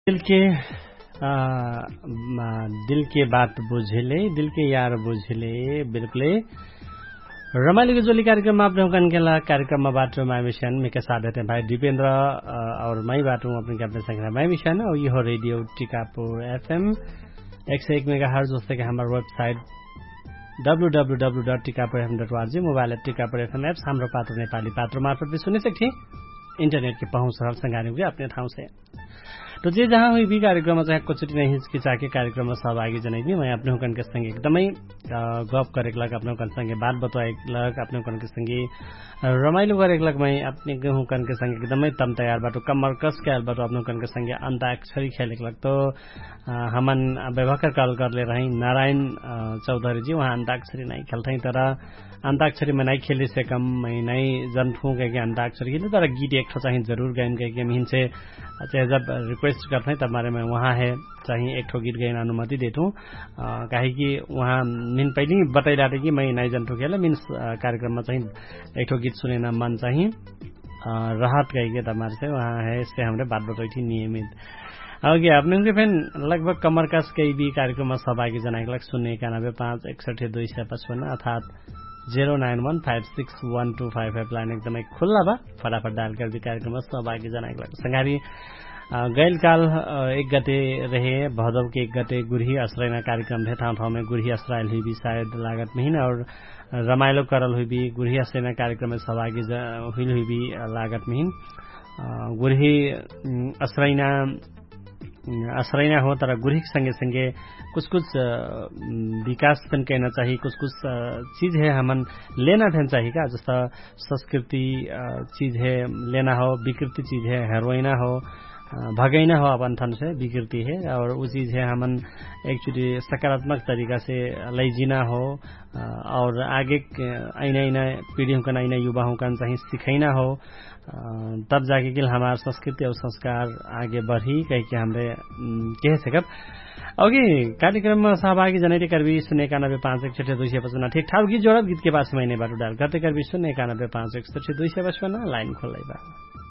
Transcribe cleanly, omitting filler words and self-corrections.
दिल के बात बुझेले दिल के यार बुझेले बिल्कुलै रमाइलो जोली कार्यक्रम आप लोगों का कार्यक्रम में बात मैं मिशन में के साथ रहते हैं भाई दीपेंद्र और मैं बात हूँ अपने अपने संग मैं मिशन और यह रेडियो टीकापुर FM 101 मेगाहर्ट्ज उससे के हमारे website www.tikapurfm.org mobile app Tikapur FM apps हाम्रो पात्र नेपाली पात्र मार्फत भी सुन सकते इंटरनेट के पहुंच सरल संगाने अपने ठाउँ से तो जे जहाँ हुई भी कार्यक्रम में चाहे कुछ नहीं हिचकिचा के कार्यक्रम में सहभागी जनाई भी मैं अपने हुकन के संगे एकदमै गफ करे लग अपने हुकन संगे बात बताए लग अपने हुकन के संगे रमाइलो करे लग मैं अपने हुकन के संगे एकदमै तम तैयार बाटो कमर कस के आल बाटो अपने हुकन के संगे अंताक्षरी खेले लग तो हमन बेभकर कॉल कर ले रही नारायण चौधरी जी वहाँ अंताक्षरी नहीं खेलते तर अंताक्षरी में नहीं खेले से कम मैं नहीं जनठू के अंताक्षरी खेले तर गीत एक चाहिए जरूर गायन के मिहिन से चाहे जब रिक्वेस्ट करते हैं तब हमारे में वहाँ है चाहिए एक ठो गीत गायन अनुमति देता हूँ काहे कि वहाँ मिन पहले ही बताई रहा था कि मैं नहीं जनठू खेला मीन्स कार्यक्रम में चाहिए एक ठो गीत सुने न मन चाहिए राहत कही तमारे से वहाँ है इससे हमने बात बताई थी नियमित ओके अपने उनके फैन लगभग कमर कस कई भी कार्यक्रम में सहभागी जनाएक लग शून्य 91 अर्थात 09156125 लाइन एकदमै खुल्ला बा फटाफट डायल कर भी कार्यक्रम में सहभागी जनाएक लग संगारी गैल काल 1 गते रहे भदौ के 1 गते गुरही आश्रयना कार्यक्रम थे ठाउँ ठाउँमा गुरही आश्रय हुई भी शायद लागत में और रमाइलो करल हुई भी गुरही आश्रयना कार्यक्रम में सहभागी हुई भी लागत में गुरही आश्रयना हो तर गुरही संगे संगे कुछ विकास पनि कहना चाहिए कुछ चीज है हमन लेना भी चाहिए का जैसा संस्कृति चीज है लेना हो विकृति चीज है हेरोइना हो भगैना हो अपन थन से विकृति है और वो चीज है हमन एक्चुअली सकारात्मक तरीका से लैजीना हो और आगे ऐना पीढ़ियों का ऐना युवाओं का चाहिए सिखाइना हो तब जाके कि हमारा संस्कृति और संस्कार आगे बढ़ी कह के हमरे कह सकब ओके कार्यक्रम में सहभागी जनाइते करबी 91 ठीक ठाक गीत जोड़ब गीत के पास मैंने बाटो डाल करते करबी 91 लाइन खोलाई बा